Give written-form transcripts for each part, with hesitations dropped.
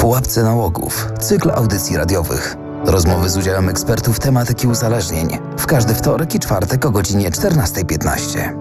Pułapce nałogów. Cykl audycji radiowych. Rozmowy z udziałem ekspertów tematyki uzależnień. W każdy wtorek i czwartek o godzinie 14:15.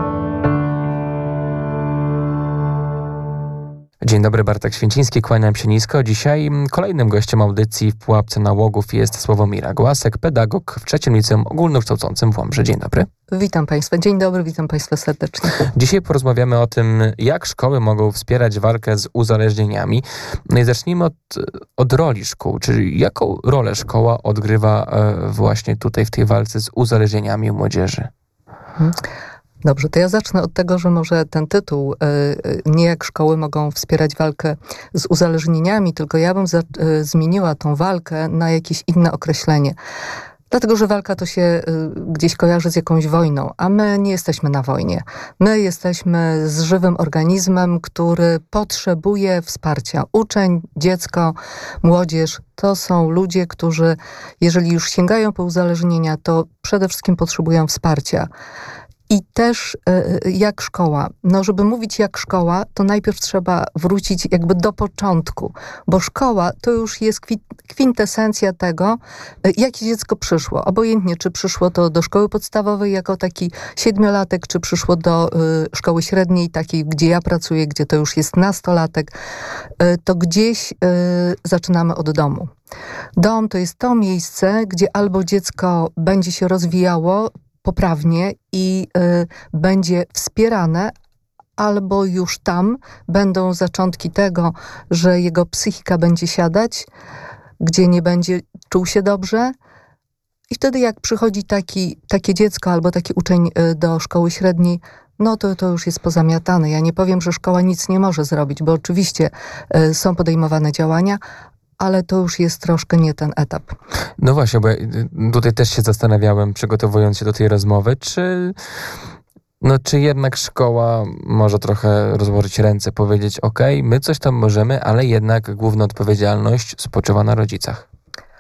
Dzień dobry, Bartek Święciński, kłaniam się nisko. Dzisiaj kolejnym gościem audycji w Pułapce nałogów jest Sławomira Głasek, pedagog w Trzecim Liceum Ogólnokształcącym w Łomży. Dzień dobry. Witam Państwa. Dzień dobry, witam Państwa serdecznie. Dzisiaj porozmawiamy o tym, jak szkoły mogą wspierać walkę z uzależnieniami. No i zacznijmy od roli szkół, czyli jaką rolę szkoła odgrywa właśnie tutaj w tej walce z uzależnieniami u młodzieży? Dobrze, to ja zacznę od tego, że może ten tytuł, nie jak szkoły mogą wspierać walkę z uzależnieniami, tylko ja bym zmieniła tą walkę na jakieś inne określenie. Dlatego, że walka to się gdzieś kojarzy z jakąś wojną, a my nie jesteśmy na wojnie. My jesteśmy z żywym organizmem, który potrzebuje wsparcia. Uczeń, dziecko, młodzież to są ludzie, którzy jeżeli już sięgają po uzależnienia, to przede wszystkim potrzebują wsparcia. I też jak szkoła. No, żeby mówić jak szkoła, to najpierw trzeba wrócić jakby do początku, bo szkoła to już jest kwintesencja tego, jakie dziecko przyszło. Obojętnie, czy przyszło to do szkoły podstawowej jako taki 7-latek, czy przyszło do szkoły średniej, takiej, gdzie ja pracuję, gdzie to już jest nastolatek, to gdzieś zaczynamy od domu. Dom to jest to miejsce, gdzie albo dziecko będzie się rozwijało poprawnie i będzie wspierane, albo już tam będą zaczątki tego, że jego psychika będzie siadać, gdzie nie będzie czuł się dobrze. I wtedy jak przychodzi takie dziecko albo taki uczeń do szkoły średniej, no to już jest pozamiatane. Ja nie powiem, że szkoła nic nie może zrobić, bo oczywiście są podejmowane działania, ale to już jest troszkę nie ten etap. No właśnie, bo ja tutaj też się zastanawiałem, przygotowując się do tej rozmowy, czy jednak szkoła może trochę rozłożyć ręce, powiedzieć, my coś tam możemy, ale jednak główna odpowiedzialność spoczywa na rodzicach.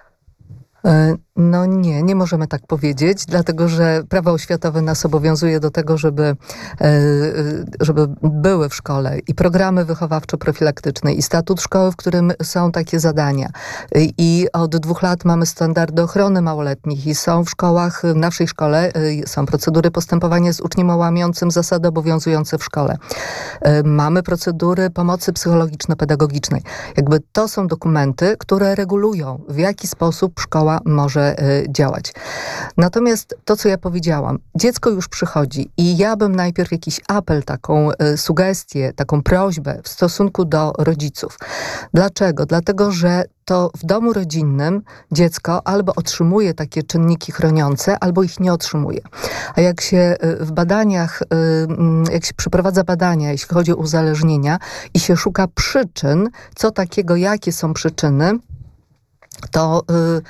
No nie możemy tak powiedzieć, dlatego że prawo oświatowe nas obowiązuje do tego, żeby były w szkole i programy wychowawczo-profilaktyczne, i statut szkoły, w którym są takie zadania. I od 2 lat mamy standardy ochrony małoletnich i są w szkołach, w naszej szkole są procedury postępowania z uczniem łamiącym zasady obowiązujące w szkole. Mamy procedury pomocy psychologiczno-pedagogicznej. Jakby to są dokumenty, które regulują, w jaki sposób szkoła może działać. Natomiast to, co ja powiedziałam, dziecko już przychodzi i ja bym najpierw jakiś apel, taką sugestię, taką prośbę w stosunku do rodziców. Dlaczego? Dlatego, że to w domu rodzinnym dziecko albo otrzymuje takie czynniki chroniące, albo ich nie otrzymuje. A jak się w badaniach, jak się przeprowadza badania, jeśli chodzi o uzależnienia i się szuka przyczyn, co takiego, jakie są przyczyny, to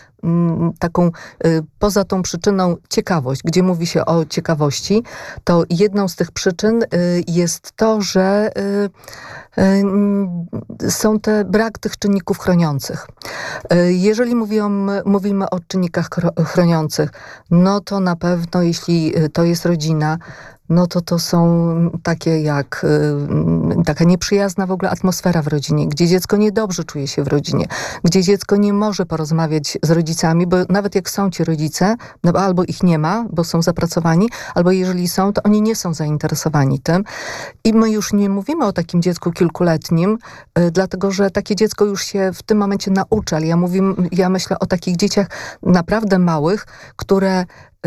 poza tą przyczyną ciekawość, gdzie mówi się o ciekawości, to jedną z tych przyczyn jest to, że są brak tych czynników chroniących. Jeżeli mówimy o czynnikach chroniących, no to na pewno, jeśli to jest rodzina, no to są takie jak taka nieprzyjazna w ogóle atmosfera w rodzinie, gdzie dziecko niedobrze czuje się w rodzinie, gdzie dziecko nie może porozmawiać z rodzicami, bo nawet jak są ci rodzice, no albo ich nie ma, bo są zapracowani, albo jeżeli są, to oni nie są zainteresowani tym. I my już nie mówimy o takim dziecku kilkuletnim, dlatego że takie dziecko już się w tym momencie nauczy, ale ja myślę o takich dzieciach naprawdę małych, które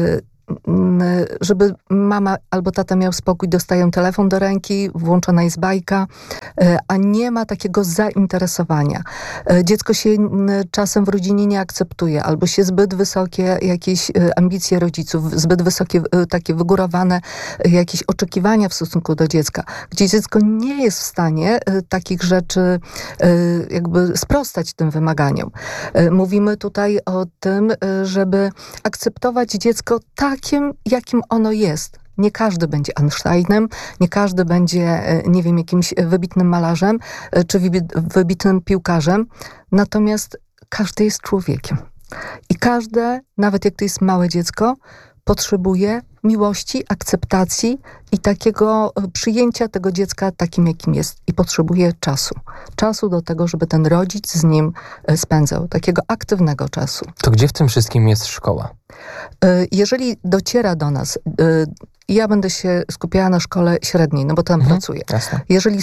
żeby mama albo tata miał spokój, dostają telefon do ręki, włączona jest bajka, a nie ma takiego zainteresowania. Dziecko się czasem w rodzinie nie akceptuje, albo się zbyt wysokie jakieś ambicje rodziców, zbyt wysokie takie wygórowane jakieś oczekiwania w stosunku do dziecka, gdzie dziecko nie jest w stanie takich rzeczy jakby sprostać tym wymaganiom. Mówimy tutaj o tym, żeby akceptować dziecko takim, jakim ono jest. Nie każdy będzie Einsteinem, nie każdy będzie, nie wiem, jakimś wybitnym malarzem, czy wybitnym piłkarzem. Natomiast każdy jest człowiekiem. I każde, nawet jak to jest małe dziecko, potrzebuje miłości, akceptacji i takiego przyjęcia tego dziecka takim, jakim jest. I potrzebuje czasu. Czasu do tego, żeby ten rodzic z nim spędzał. Takiego aktywnego czasu. To gdzie w tym wszystkim jest szkoła? Jeżeli dociera do nas, ja będę się skupiała na szkole średniej, no bo tam pracuję. Jasne.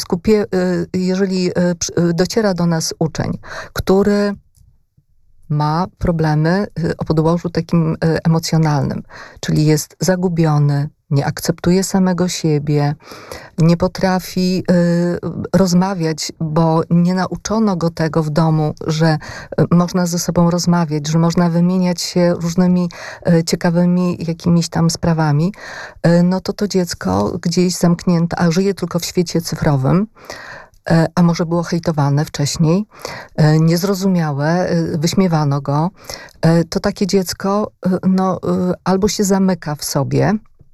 Jeżeli dociera do nas uczeń, który ma problemy o podłożu takim emocjonalnym, czyli jest zagubiony, nie akceptuje samego siebie, nie potrafi rozmawiać, bo nie nauczono go tego w domu, że można ze sobą rozmawiać, że można wymieniać się różnymi ciekawymi jakimiś tam sprawami, no to dziecko gdzieś zamknięte, a żyje tylko w świecie cyfrowym, a może było hejtowane wcześniej, niezrozumiałe, wyśmiewano go, to takie dziecko albo się zamyka w sobie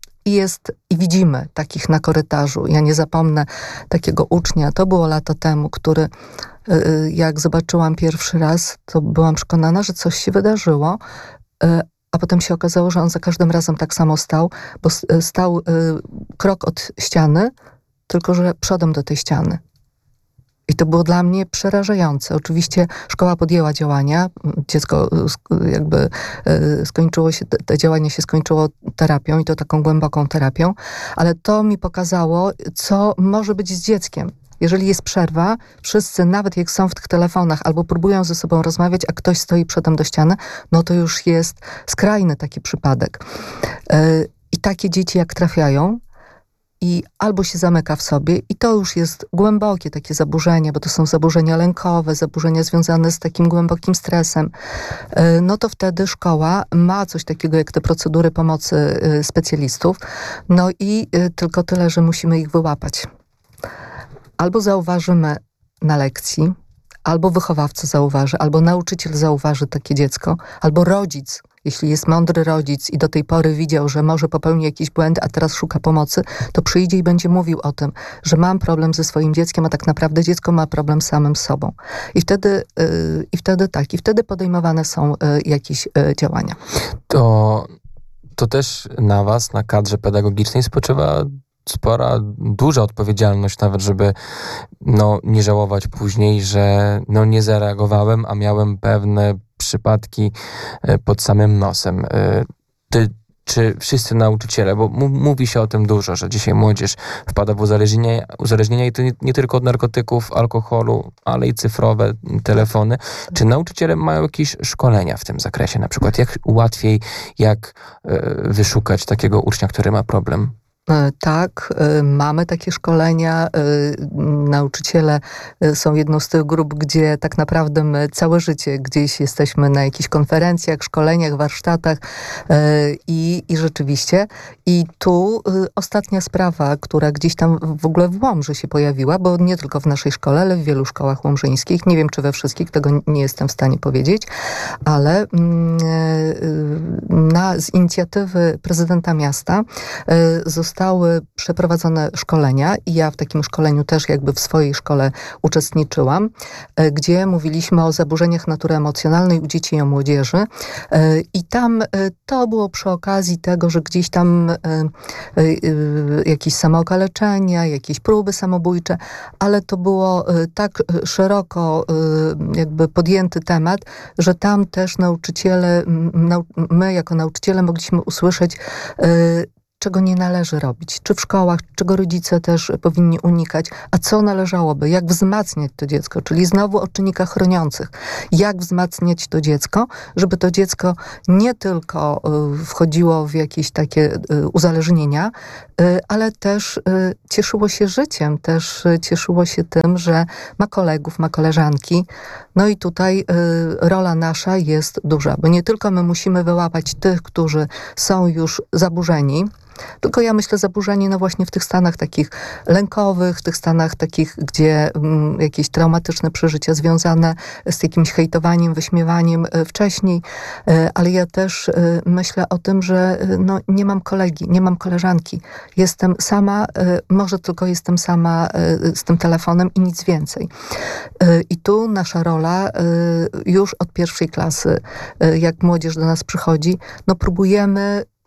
i widzimy takich na korytarzu. Ja nie zapomnę takiego ucznia, to było lata temu, który jak zobaczyłam pierwszy raz, to byłam przekonana, że coś się wydarzyło, a potem się okazało, że on za każdym razem tak samo stał, bo stał krok od ściany, tylko że przodem do tej ściany. I to było dla mnie przerażające. Oczywiście szkoła podjęła działania. Dziecko jakby skończyło się, to działanie się skończyło terapią i to taką głęboką terapią, ale to mi pokazało, co może być z dzieckiem. Jeżeli jest przerwa, wszyscy, nawet jak są w tych telefonach albo próbują ze sobą rozmawiać, a ktoś stoi przodem do ściany, no to już jest skrajny taki przypadek. I takie dzieci jak trafiają, i albo się zamyka w sobie i to już jest głębokie takie zaburzenie, bo to są zaburzenia lękowe, zaburzenia związane z takim głębokim stresem, no to wtedy szkoła ma coś takiego jak te procedury pomocy specjalistów, no i tylko tyle, że musimy ich wyłapać. Albo zauważymy na lekcji, albo wychowawca zauważy, albo nauczyciel zauważy takie dziecko, albo rodzic, jeśli jest mądry rodzic i do tej pory widział, że może popełni jakiś błęd, a teraz szuka pomocy, to przyjdzie i będzie mówił o tym, że mam problem ze swoim dzieckiem, a tak naprawdę dziecko ma problem z samym sobą. I wtedy podejmowane są jakieś działania. To też na was, na kadrze pedagogicznej spoczywa duża odpowiedzialność nawet, żeby nie żałować później, że nie zareagowałem, a miałem pewne przypadki pod samym nosem. Czy wszyscy nauczyciele, bo mówi się o tym dużo, że dzisiaj młodzież wpada w uzależnienia i to nie tylko od narkotyków, alkoholu, ale i cyfrowe telefony. Czy nauczyciele mają jakieś szkolenia w tym zakresie? Na przykład jak łatwiej, jak wyszukać takiego ucznia, który ma problem? Tak, mamy takie szkolenia. Nauczyciele są jedną z tych grup, gdzie tak naprawdę my całe życie gdzieś jesteśmy na jakichś konferencjach, szkoleniach, warsztatach i rzeczywiście. I tu ostatnia sprawa, która gdzieś tam w ogóle w Łomży się pojawiła, bo nie tylko w naszej szkole, ale w wielu szkołach łomżyńskich. Nie wiem, czy we wszystkich, tego nie jestem w stanie powiedzieć, ale z inicjatywy prezydenta miasta zostały przeprowadzone szkolenia i ja w takim szkoleniu też jakby w swojej szkole uczestniczyłam, gdzie mówiliśmy o zaburzeniach natury emocjonalnej u dzieci i o młodzieży i tam to było przy okazji tego, że gdzieś tam jakieś samookaleczenia, jakieś próby samobójcze, ale to było tak szeroko jakby podjęty temat, że tam też nauczyciele, my jako nauczyciele mogliśmy usłyszeć, czego nie należy robić, czy w szkołach, czego rodzice też powinni unikać, a co należałoby, jak wzmacniać to dziecko, czyli znowu o czynnikach chroniących. Jak wzmacniać to dziecko, żeby to dziecko nie tylko wchodziło w jakieś takie uzależnienia, ale też cieszyło się życiem, też cieszyło się tym, że ma kolegów, ma koleżanki. No i tutaj rola nasza jest duża, bo nie tylko my musimy wyłapać tych, którzy są już zaburzeni, tylko ja myślę zaburzeni właśnie w tych stanach takich lękowych, w tych stanach takich, gdzie jakieś traumatyczne przeżycia związane z jakimś hejtowaniem, wyśmiewaniem wcześniej, ale ja też myślę o tym, że nie mam kolegi, nie mam koleżanki. Jestem sama, może tylko jestem sama z tym telefonem i nic więcej. I tu nasza rola już od pierwszej klasy, jak młodzież do nas przychodzi, próbujemy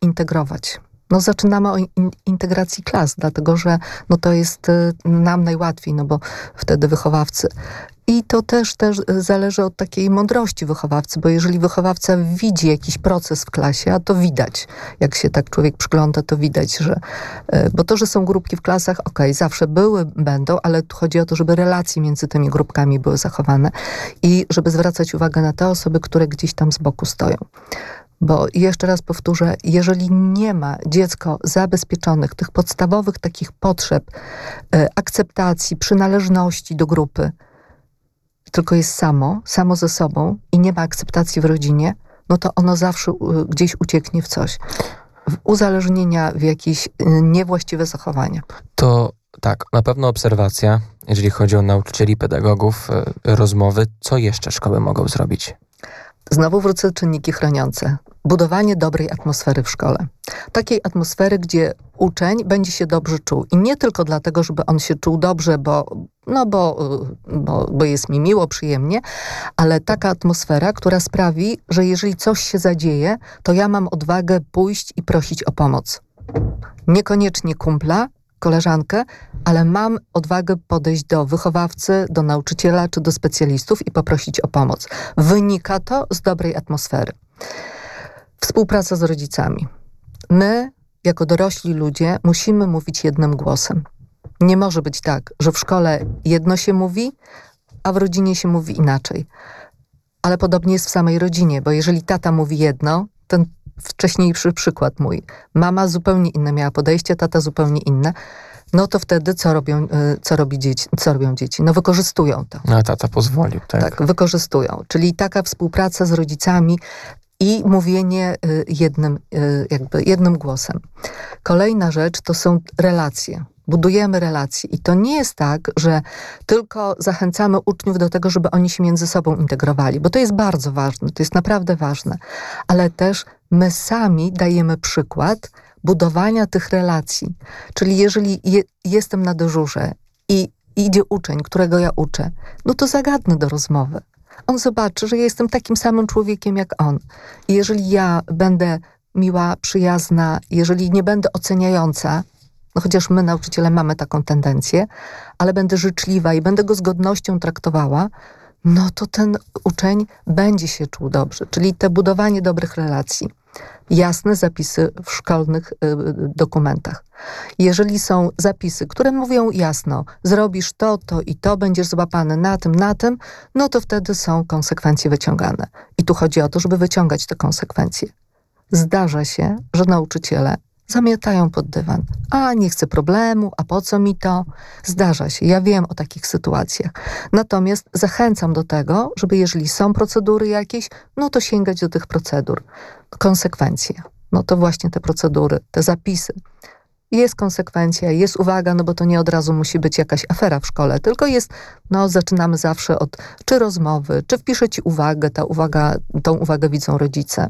integrować. No zaczynamy o integracji klas, dlatego że no to jest nam najłatwiej, no bo wtedy wychowawcy. I to też zależy od takiej mądrości wychowawcy, bo jeżeli wychowawca widzi jakiś proces w klasie, a to widać, jak się tak człowiek przygląda, to widać, że... Bo to, że są grupki w klasach, okej, zawsze były, będą, ale tu chodzi o to, żeby relacje między tymi grupkami były zachowane i żeby zwracać uwagę na te osoby, które gdzieś tam z boku stoją. Bo jeszcze raz powtórzę, jeżeli nie ma dziecko zabezpieczonych tych podstawowych takich potrzeb, akceptacji, przynależności do grupy, tylko jest samo ze sobą i nie ma akceptacji w rodzinie, no to ono zawsze gdzieś ucieknie w coś. W uzależnienia, w jakieś niewłaściwe zachowania. To tak, na pewno obserwacja, jeżeli chodzi o nauczycieli, pedagogów, rozmowy. Co jeszcze szkoły mogą zrobić? Znowu wrócę czynniki chroniące. Budowanie dobrej atmosfery w szkole. Takiej atmosfery, gdzie uczeń będzie się dobrze czuł. I nie tylko dlatego, żeby on się czuł dobrze, bo jest mi miło, przyjemnie, ale taka atmosfera, która sprawi, że jeżeli coś się zadzieje, to ja mam odwagę pójść i prosić o pomoc. Niekoniecznie kumpla, koleżankę, ale mam odwagę podejść do wychowawcy, do nauczyciela czy do specjalistów i poprosić o pomoc. Wynika to z dobrej atmosfery. Współpraca z rodzicami. My, jako dorośli ludzie, musimy mówić jednym głosem. Nie może być tak, że w szkole jedno się mówi, a w rodzinie się mówi inaczej. Ale podobnie jest w samej rodzinie, bo jeżeli tata mówi jedno, ten wcześniejszy przykład mój, mama zupełnie inne miała podejście, tata zupełnie inne, no to wtedy co robią dzieci? No wykorzystują to. No, tata pozwolił, tak? Tak, wykorzystują. Czyli taka współpraca z rodzicami i mówienie jednym głosem. Kolejna rzecz to są relacje. Budujemy relacje. I to nie jest tak, że tylko zachęcamy uczniów do tego, żeby oni się między sobą integrowali, bo to jest bardzo ważne, to jest naprawdę ważne. Ale też my sami dajemy przykład budowania tych relacji. Czyli jeżeli jestem na dyżurze i idzie uczeń, którego ja uczę, no to zagadnę do rozmowy. On zobaczy, że ja jestem takim samym człowiekiem jak on. I jeżeli ja będę miła, przyjazna, jeżeli nie będę oceniająca, no chociaż my, nauczyciele, mamy taką tendencję, ale będę życzliwa i będę go z godnością traktowała, no to ten uczeń będzie się czuł dobrze. Czyli te budowanie dobrych relacji. Jasne zapisy w szkolnych dokumentach. Jeżeli są zapisy, które mówią jasno, zrobisz to i to, będziesz złapany na tym, no to wtedy są konsekwencje wyciągane. I tu chodzi o to, żeby wyciągać te konsekwencje. Zdarza się, że nauczyciele zamiatają pod dywan. A, nie chcę problemu, a po co mi to? Zdarza się, ja wiem o takich sytuacjach. Natomiast zachęcam do tego, żeby jeżeli są procedury jakieś, no to sięgać do tych procedur. Konsekwencje. No to właśnie te procedury, te zapisy. Jest konsekwencja, jest uwaga, no bo to nie od razu musi być jakaś afera w szkole, tylko jest, no zaczynamy zawsze od czy rozmowy, czy wpiszę ci uwagę, tą uwagę widzą rodzice.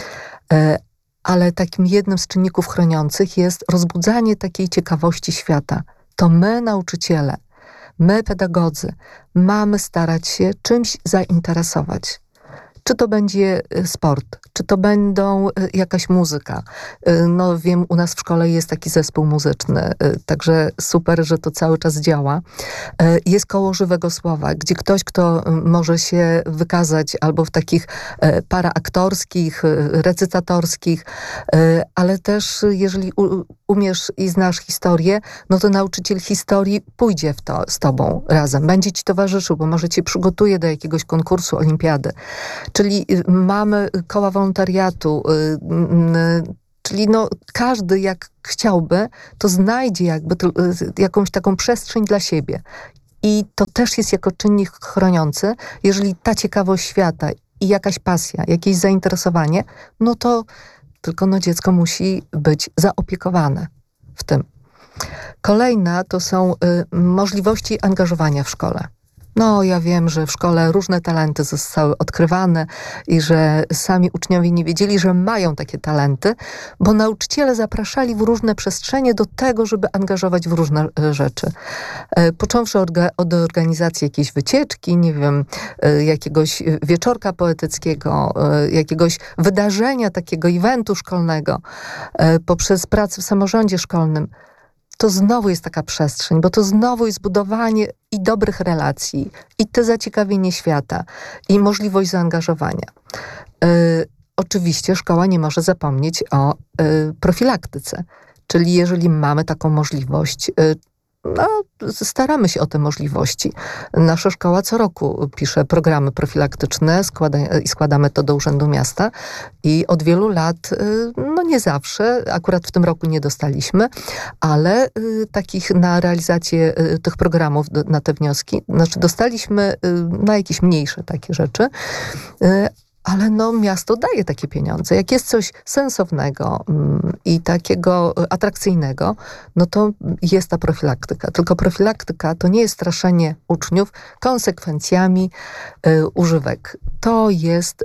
Ale takim jednym z czynników chroniących jest rozbudzanie takiej ciekawości świata. To my, nauczyciele, my, pedagodzy, mamy starać się czymś zainteresować. Czy to będzie sport, czy to będą jakaś muzyka. No wiem, u nas w szkole jest taki zespół muzyczny, także super, że to cały czas działa. Jest koło żywego słowa, gdzie ktoś, kto może się wykazać albo w takich paraaktorskich, recytatorskich, ale też jeżeli umiesz i znasz historię, no to nauczyciel historii pójdzie w to z tobą razem, będzie ci towarzyszył, bo może cię przygotuje do jakiegoś konkursu, olimpiady. Czyli mamy koła wolontariatu, czyli no każdy jak chciałby, to znajdzie jakby jakąś taką przestrzeń dla siebie. I to też jest jako czynnik chroniący, jeżeli ta ciekawość świata i jakaś pasja, jakieś zainteresowanie, no to tylko no dziecko musi być zaopiekowane w tym. Kolejna to są możliwości angażowania w szkole. No, ja wiem, że w szkole różne talenty zostały odkrywane i że sami uczniowie nie wiedzieli, że mają takie talenty, bo nauczyciele zapraszali w różne przestrzenie do tego, żeby angażować w różne rzeczy. Począwszy od organizacji jakiejś wycieczki, nie wiem, jakiegoś wieczorka poetyckiego, jakiegoś wydarzenia, takiego eventu szkolnego, poprzez pracę w samorządzie szkolnym. To znowu jest taka przestrzeń, bo to znowu jest budowanie i dobrych relacji, i te zaciekawienie świata, i możliwość zaangażowania. Oczywiście szkoła nie może zapomnieć o profilaktyce, czyli jeżeli mamy taką możliwość, no, staramy się o te możliwości. Nasza szkoła co roku pisze programy profilaktyczne i składamy to do Urzędu Miasta i od wielu lat, no nie zawsze, akurat w tym roku nie dostaliśmy, ale takich na realizację tych programów, na te wnioski, znaczy dostaliśmy na jakieś mniejsze takie rzeczy, ale no miasto daje takie pieniądze. Jak jest coś sensownego i takiego atrakcyjnego, no to jest ta profilaktyka. Tylko profilaktyka to nie jest straszenie uczniów konsekwencjami używek. To jest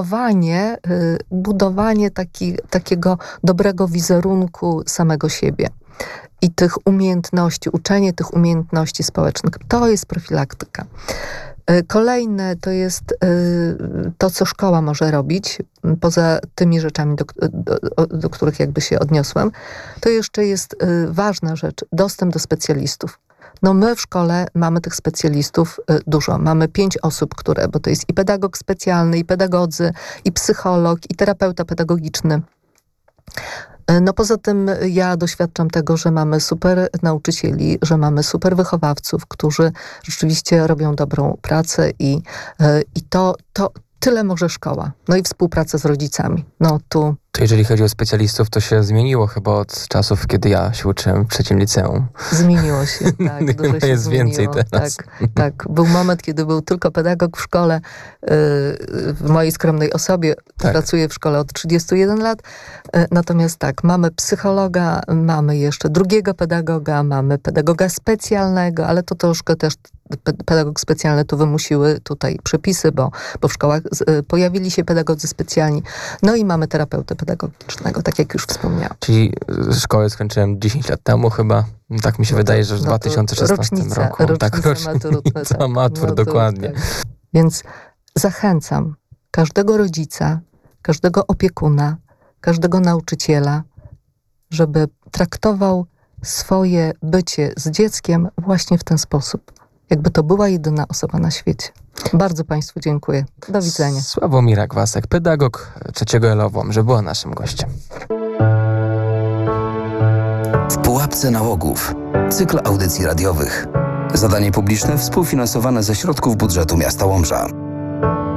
budowanie takiego dobrego wizerunku samego siebie. I tych umiejętności, uczenie tych umiejętności społecznych. To jest profilaktyka. Kolejne to jest to, co szkoła może robić, poza tymi rzeczami, do których jakby się odniosłam. To jeszcze jest ważna rzecz, dostęp do specjalistów. No my w szkole mamy tych specjalistów dużo. Mamy 5 osób, bo to jest i pedagog specjalny, i pedagodzy, i psycholog, i terapeuta pedagogiczny. No poza tym ja doświadczam tego, że mamy super nauczycieli, że mamy super wychowawców, którzy rzeczywiście robią dobrą pracę i to tyle może szkoła. No i współpraca z rodzicami. No tu... To jeżeli chodzi o specjalistów, to się zmieniło chyba od czasów, kiedy ja się uczyłem w trzecim liceum. Zmieniło się, tak. Dużo chyba się jest zmieniło. więcej teraz. Tak. Był moment, kiedy był tylko pedagog w szkole. W mojej skromnej osobie pracuję w szkole od 31 lat. Natomiast tak, mamy psychologa, mamy jeszcze drugiego pedagoga, mamy pedagoga specjalnego, ale to troszkę też pedagog specjalny tu wymusiły tutaj przepisy, bo w szkołach pojawili się pedagodzy specjalni. No i mamy terapeutę pedagogicznego, tak jak już wspomniałam. Czyli szkołę skończyłem 10 lat temu chyba. Tak mi się wydaje, że w 2016 roku. Rocznica matur, dokładnie. Tak. Więc zachęcam każdego rodzica, każdego opiekuna, każdego nauczyciela, żeby traktował swoje bycie z dzieckiem właśnie w ten sposób. Jakby to była jedyna osoba na świecie. Bardzo Państwu dziękuję. Do widzenia. Sławomira Gwasek, pedagog trzeciego LOWOM, że była naszym gościem. W pułapce nałogów. Cykl audycji radiowych. Zadanie publiczne współfinansowane ze środków budżetu miasta Łomża.